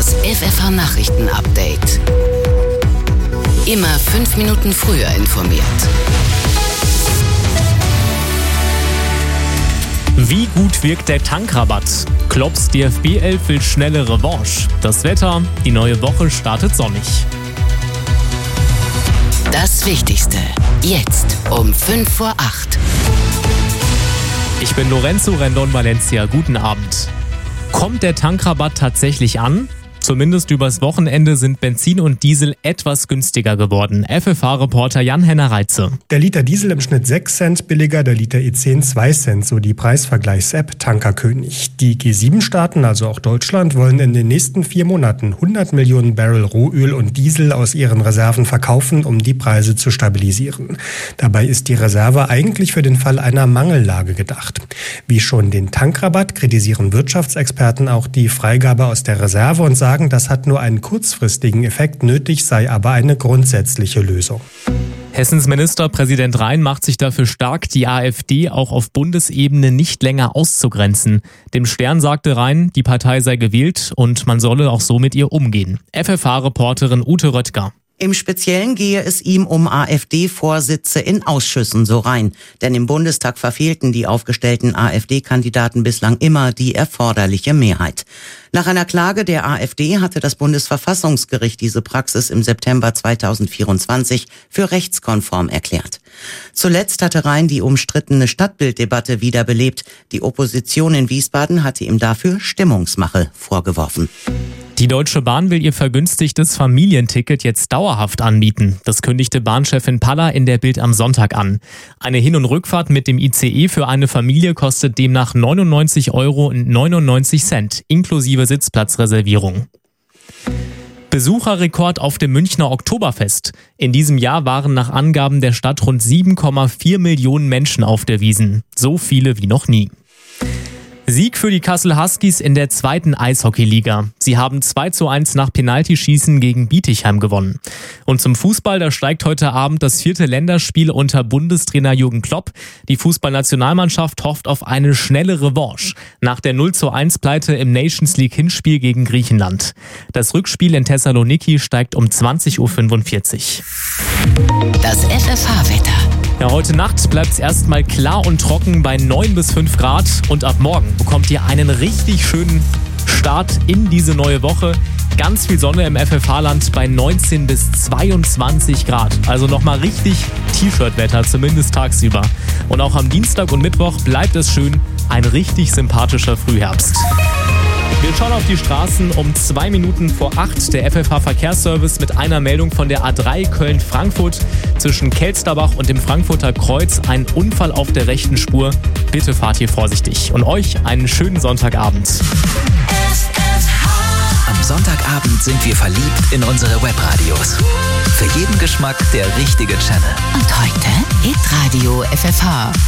Das FFH-Nachrichten-Update. Immer 5 Minuten früher informiert. Wie gut wirkt der Tankrabatt? Klopps DFB-Elf will schnelle Revanche. Das Wetter, die neue Woche startet sonnig. Das Wichtigste, jetzt um 7:55. Ich bin Lorenzo Rendon Valencia. Guten Abend. Kommt der Tankrabatt tatsächlich an? Zumindest übers Wochenende sind Benzin und Diesel etwas günstiger geworden. FFH-Reporter Jan-Henner Reitze. Der Liter Diesel im Schnitt 6 Cent billiger, der Liter E10 2 Cent, so die Preisvergleichs-App Tankerkönig. Die G7-Staaten, also auch Deutschland, wollen in den nächsten 4 Monaten 100 Millionen Barrel Rohöl und Diesel aus ihren Reserven verkaufen, um die Preise zu stabilisieren. Dabei ist die Reserve eigentlich für den Fall einer Mangellage gedacht. Wie schon den Tankrabatt kritisieren Wirtschaftsexperten auch die Freigabe aus der Reserve und sagen, das hat nur einen kurzfristigen Effekt, nötig sei aber eine grundsätzliche Lösung. Hessens Ministerpräsident Rhein macht sich dafür stark, die AfD auch auf Bundesebene nicht länger auszugrenzen. Dem Stern sagte Rhein, die Partei sei gewählt und man solle auch so mit ihr umgehen. FFH-Reporterin Ute Röttger. Im Speziellen gehe es ihm um AfD-Vorsitze in Ausschüssen, so Rhein. Denn im Bundestag verfehlten die aufgestellten AfD-Kandidaten bislang immer die erforderliche Mehrheit. Nach einer Klage der AfD hatte das Bundesverfassungsgericht diese Praxis im September 2024 für rechtskonform erklärt. Zuletzt hatte Rhein die umstrittene Stadtbilddebatte wiederbelebt. Die Opposition in Wiesbaden hatte ihm dafür Stimmungsmache vorgeworfen. Die Deutsche Bahn will ihr vergünstigtes Familienticket jetzt dauerhaft anbieten. Das kündigte Bahnchefin Palla in der Bild am Sonntag an. Eine Hin- und Rückfahrt mit dem ICE für eine Familie kostet demnach 99,99 € inklusive Sitzplatzreservierung. Besucherrekord auf dem Münchner Oktoberfest. In diesem Jahr waren nach Angaben der Stadt rund 7,4 Millionen Menschen auf der Wiesn. So viele wie noch nie. Sieg für die Kassel Huskies in der 2. Eishockeyliga. Sie haben 2:1 nach Penaltyschießen gegen Bietigheim gewonnen. Und zum Fußball, da steigt heute Abend das 4. Länderspiel unter Bundestrainer Jürgen Klopp. Die Fußballnationalmannschaft hofft auf eine schnelle Revanche nach der 0:1-Pleite im Nations League Hinspiel gegen Griechenland. Das Rückspiel in Thessaloniki steigt um 20:45 Uhr. Das FFH-Wetter. Ja, heute Nacht bleibt es erstmal klar und trocken bei 9 bis 5 Grad und ab morgen bekommt ihr einen richtig schönen Start in diese neue Woche. Ganz viel Sonne im FFH-Land bei 19 bis 22 Grad. Also nochmal richtig T-Shirt-Wetter, zumindest tagsüber. Und auch am Dienstag und Mittwoch bleibt es schön, ein richtig sympathischer Frühherbst. Wir schauen auf die Straßen um 2 Minuten vor 8. Der FFH-Verkehrsservice mit einer Meldung von der A3 Köln-Frankfurt. Zwischen Kelsterbach und dem Frankfurter Kreuz ein Unfall auf der rechten Spur. Bitte fahrt hier vorsichtig. Und euch einen schönen Sonntagabend. Am Sonntagabend sind wir verliebt in unsere Webradios. Für jeden Geschmack der richtige Channel. Und heute Hitradio FFH.